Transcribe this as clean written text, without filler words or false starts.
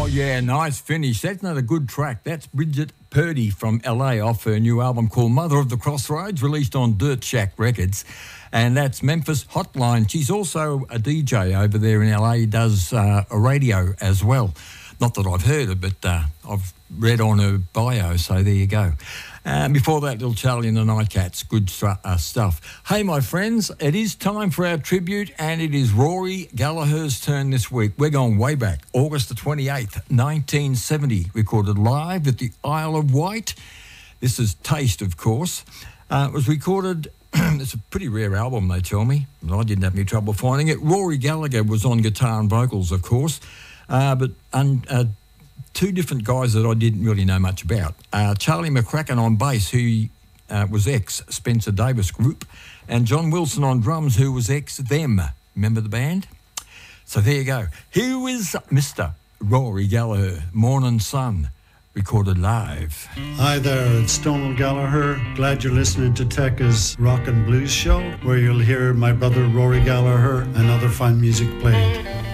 Yeah, nice finish. That's not a good track. That's Bridget Purdy from LA off her new album called Mother of the Crossroads, released on Dirt Shack Records. And that's Memphis Hotline. She's also a DJ over there in LA, does a radio as well. Not that I've heard of, but I've read on her bio, so there you go. Before that, Little Charlie and the Nightcats, good stuff. Hey, my friends, it is time for our tribute, and it is Rory Gallagher's turn this week. We're going way back, August the 28th, 1970, recorded live at the Isle of Wight. This is Taste, of course. It was recorded, it's a pretty rare album, they tell me, and I didn't have any trouble finding it. Rory Gallagher was on guitar and vocals, of course, but two different guys that I didn't really know much about. Charlie McCracken on bass, who was ex-Spencer Davis Group, and John Wilson on drums, who was ex-Them. Remember the band? So there you go. Here is Mr. Rory Gallagher, Morning Sun, recorded live. Hi there, it's Donald Gallagher. Glad you're listening to Tekka's Rock and Blues Show, where you'll hear my brother Rory Gallagher and other fine music played.